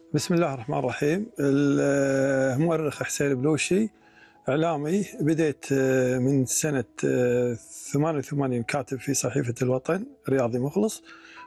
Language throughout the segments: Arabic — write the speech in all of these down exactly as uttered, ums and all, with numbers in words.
بسم الله الرحمن الرحيم. المؤرخ حسين بلوشي إعلامي، بديت من سنة ثمانية وثمانين كاتب في صحيفة الوطن رياضي مخلص،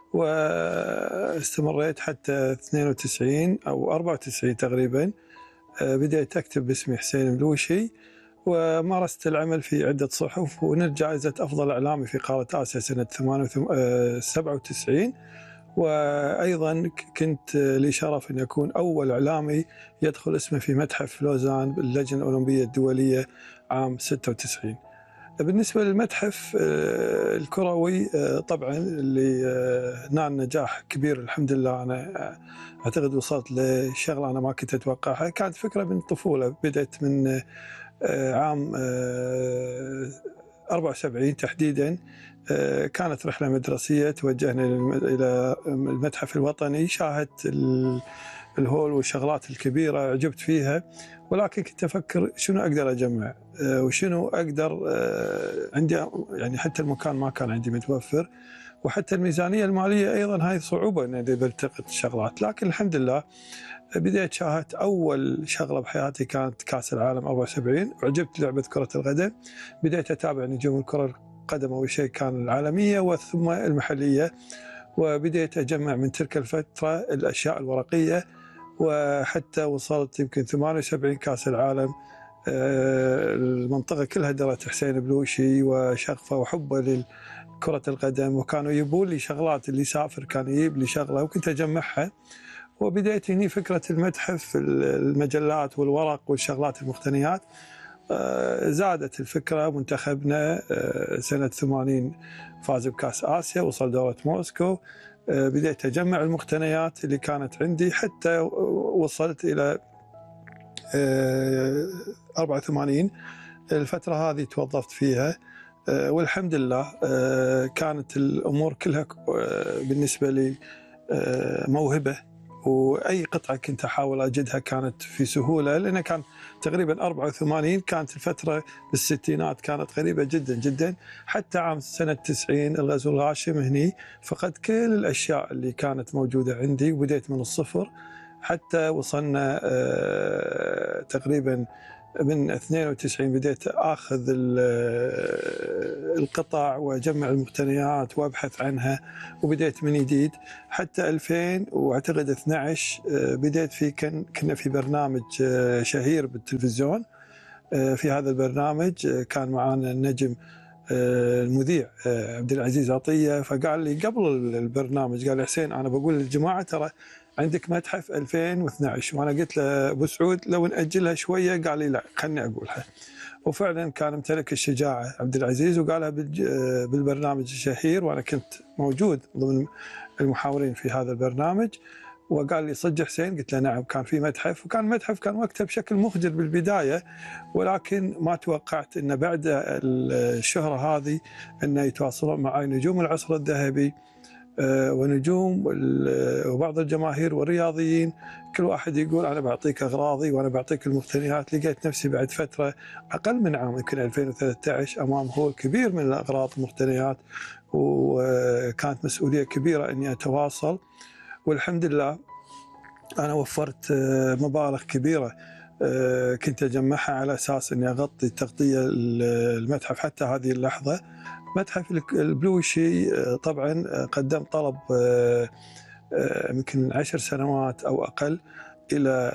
واستمريت حتى اثنين وتسعين أو أربعة وتسعين تقريبا. بديت أكتب باسمي حسين بلوشي، ومارست العمل في عدة صحف، ونلت جائزة أفضل إعلامي في قارة آسيا سنة سبعة وتسعين. وأيضا كنت لي شرف أن يكون أول إعلامي يدخل اسمه في متحف لوزان باللجنة الأولمبية الدولية عام ستة وتسعين. بالنسبة للمتحف الكروي، طبعا اللي نال نجاح كبير الحمد لله، أنا أعتقد وصلت لشغلة أنا ما كنت أتوقعها. كانت فكرة من الطفولة، بدأت من عام أربعة وسبعين تحديدا. كانت رحلة مدرسية، توجهنا إلى المتحف الوطني، شاهدت الهول والشغلات الكبيرة، عجبت فيها، ولكن كنت أفكر شنو أقدر أجمع وشنو أقدر عندي، يعني حتى المكان ما كان عندي متوفر، وحتى الميزانية المالية أيضا هاي صعوبة أن بلتقط الشغلات. لكن الحمد لله بديت شاهدت أول شغلة بحياتي كانت كأس العالم أربعة وسبعين، وعجبت لعبة كرة القدم. بديت أتابع نجوم الكرة القدم، أول شيء كان العالمية وثم المحلية، وبديت أجمع من تلك الفترة الأشياء الورقية، وحتى وصلت يمكن ثمانية وسبعين كأس العالم. المنطقة كلها درت حسين بلوشي وشغفه وحبه لكرة القدم، وكانوا يجيبون لي شغلات، اللي يسافر كان يجيب لي شغلة وكنت أجمعها. وبديت هني فكرة المتحف، المجلات والورق والشغلات المقتنيات. زادت الفكرة، منتخبنا سنة ثمانين فاز بكأس آسيا، وصل دورة موسكو. بديت أجمع المقتنيات اللي كانت عندي حتى وصلت إلى أربعة وثمانين. الفترة هذه توظفت فيها، والحمد لله كانت الأمور كلها بالنسبة لي موهبة، وأي قطعة كنت أحاول أجدها كانت في سهولة، لأن كان تقريبا أربعة وثمانين كانت الفترة بالستينات، كانت قريبة جدا جدا. حتى عام سنة تسعين الغزو الغاشم هني فقدت كل الأشياء اللي كانت موجودة عندي، وبديت من الصفر حتى وصلنا تقريبا من اثنين وتسعين بديت آخذ القطع وأجمع المقتنيات وأبحث عنها، وبديت من جديد حتى ألفين واعتقد اثني عشر. بديت في كن كنا في برنامج شهير بالتلفزيون. في هذا البرنامج كان معنا النجم المذيع عبد العزيز عطية، فقال لي قبل البرنامج، قال لي حسين أنا بقول للجماعة ترى عندك متحف ألفين واثني عشر، وأنا قلت له أبو سعود لو نأجلها شوية، قال لي لا خلني أقولها. وفعلا كان امتلك الشجاعة عبد العزيز وقالها بالبرنامج الشهير، وأنا كنت موجود ضمن المحاورين في هذا البرنامج. وقال لي صدق حسين؟ قلت له نعم. كان في متحف، وكان متحف كان وقتها بشكل مخجل بالبداية، ولكن ما توقعت أن بعد الشهرة هذه أن يتواصلون معي نجوم العصر الذهبي ونجوم وبعض الجماهير والرياضيين، كل واحد يقول أنا بعطيك أغراضي وأنا بعطيك المقتنيات. لقيت نفسي بعد فترة أقل من عام، يمكن ألفين وثلاثة عشر، أمام هول كبير من الأغراض والمقتنيات، وكانت مسؤولية كبيرة أني أتواصل. والحمد لله أنا وفرت مبالغ كبيرة كنت أجمعها على أساس أني أغطي تغطية المتحف حتى هذه اللحظة. متحف البلوشي طبعا قدم طلب يمكن من عشر سنوات أو أقل إلى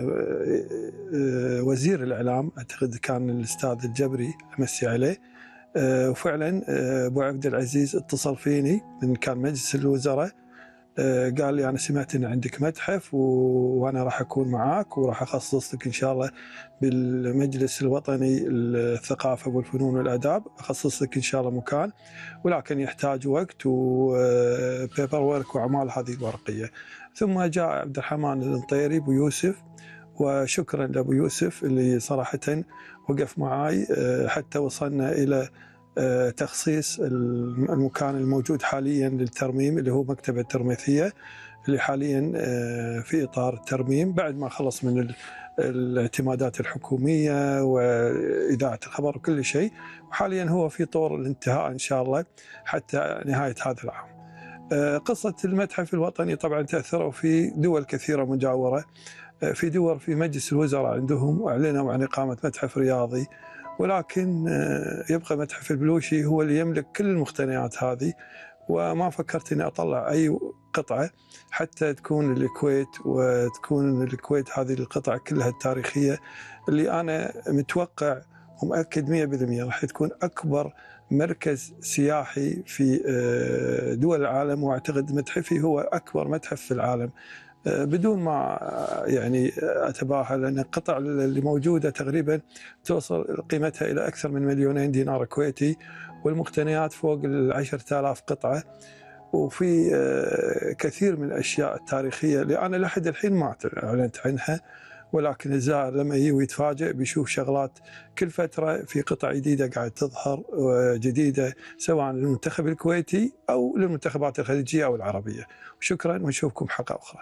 وزير الإعلام، أعتقد كان الأستاذ الجبري أمسي عليه، وفعلا أبو عبد العزيز اتصل فيني من كان مجلس الوزراء، قال لي أنا سمعت أن عندك متحف وأنا راح أكون معاك وراح أخصص لك إن شاء الله بالمجلس الوطني الثقافة والفنون والآداب، أخصص لك إن شاء الله مكان، ولكن يحتاج وقت وبيبر ورك وأعمال هذه الورقية. ثم جاء عبد الرحمن المطيري أبو يوسف، وشكرا لأبو يوسف اللي صراحة وقف معاي حتى وصلنا إلى تخصيص المكان الموجود حاليا للترميم، اللي هو مكتبة الترميثية، اللي حاليا في إطار الترميم بعد ما خلص من الاعتمادات الحكومية وإذاعة الخبر وكل شيء، وحاليا هو في طور الانتهاء إن شاء الله حتى نهاية هذا العام. قصة المتحف الوطني طبعا تأثروا في دول كثيرة مجاورة. في دول في مجلس الوزراء عندهم أعلنوا عن إقامة متحف رياضي، ولكن يبقى متحف البلوشي هو اللي يملك كل المقتنيات هذه. وما فكرت اني اطلع اي قطعه حتى تكون الكويت، وتكون الكويت هذه القطع كلها التاريخيه اللي انا متوقع ومؤكد مئة بالمئة راح تكون اكبر مركز سياحي في دول العالم. واعتقد متحفي هو اكبر متحف في العالم بدون ما يعني اتباهى، لان القطع اللي موجوده تقريبا توصل قيمتها الى اكثر من مليونين دينار كويتي، والمقتنيات فوق العشرة آلاف قطعه. وفي كثير من الاشياء التاريخيه اللي انا لحد الحين ما اعلنت عنها، ولكن الزائر لما يجي ويتفاجئ بيشوف شغلات كل فتره في قطع جديده قاعد تظهر جديده، سواء للمنتخب الكويتي او للمنتخبات الخليجيه او العربيه. وشكرا، ونشوفكم حلقه اخرى.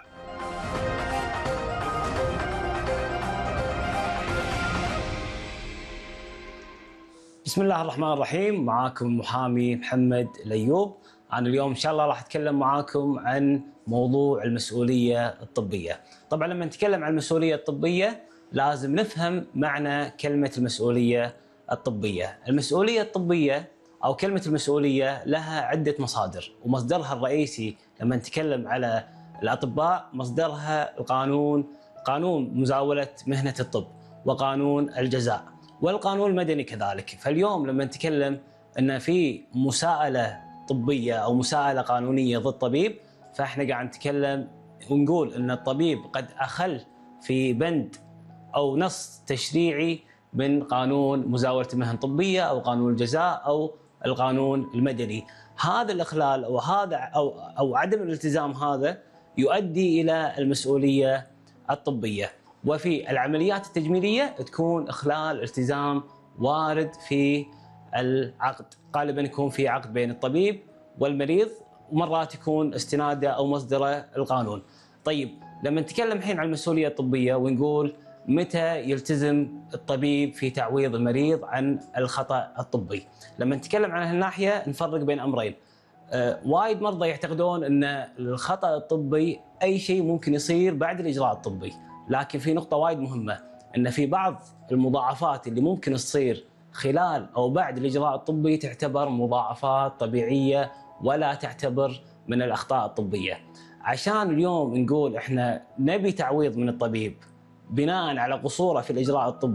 بسم الله الرحمن الرحيم. معاكم المحامي محمد الأيوب. أنا اليوم إن شاء الله راح أتكلم معاكم عن موضوع المسؤولية الطبية. طبعا لما نتكلم عن المسؤولية الطبية لازم نفهم معنى كلمة المسؤولية الطبية. المسؤولية الطبية أو كلمة المسؤولية لها عدة مصادر، ومصدرها الرئيسي لما نتكلم على الأطباء مصدرها القانون، قانون مزاولة مهنة الطب وقانون الجزاء والقانون المدني كذلك. فاليوم لما نتكلم أن في مساءلة طبية أو مساءلة قانونية ضد طبيب، فإحنا قاعد نتكلم ونقول أن الطبيب قد أخل في بند أو نص تشريعي من قانون مزاولة المهن الطبية أو قانون الجزاء أو القانون المدني. هذا الإخلال أو هذا أو أو عدم الالتزام هذا يؤدي إلى المسؤولية الطبية. وفي العمليات التجميلية تكون إخلال التزام وارد في العقد، غالبا يكون في عقد بين الطبيب والمريض، ومرات يكون استناده أو مصدره القانون. طيب لما نتكلم الحين عن المسؤولية الطبية ونقول متى يلتزم الطبيب في تعويض المريض عن الخطأ الطبي، لما نتكلم عن هالناحية نفرق بين أمرين. آه وايد مرضى يعتقدون أن الخطأ الطبي أي شيء ممكن يصير بعد الإجراء الطبي، لكن في نقطة وايد مهمة، أن في بعض المضاعفات اللي ممكن تصير خلال أو بعد الإجراء الطبي تعتبر مضاعفات طبيعية ولا تعتبر من الأخطاء الطبية. عشان اليوم نقول إحنا نبي تعويض من الطبيب بناء على قصوره في الإجراء الطبي